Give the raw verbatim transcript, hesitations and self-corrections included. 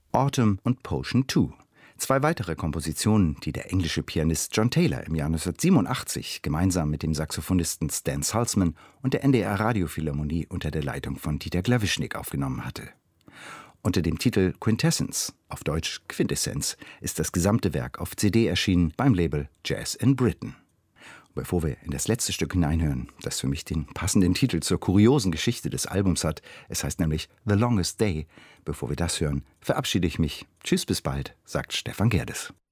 Autumn und Potion zwei. Zwei weitere Kompositionen, die der englische Pianist John Taylor im Jahr neunzehnhundertsiebenundachtzig gemeinsam mit dem Saxophonisten Stan Salzman und der N D R Radiophilharmonie unter der Leitung von Dieter Glawischnik aufgenommen hatte. Unter dem Titel Quintessence, auf Deutsch Quintessenz, ist das gesamte Werk auf C D erschienen beim Label Jazz in Britain. Bevor wir in das letzte Stück hineinhören, das für mich den passenden Titel zur kuriosen Geschichte des Albums hat, es heißt nämlich The Longest Day, bevor wir das hören, verabschiede ich mich. Tschüss, bis bald, sagt Stefan Gerdes.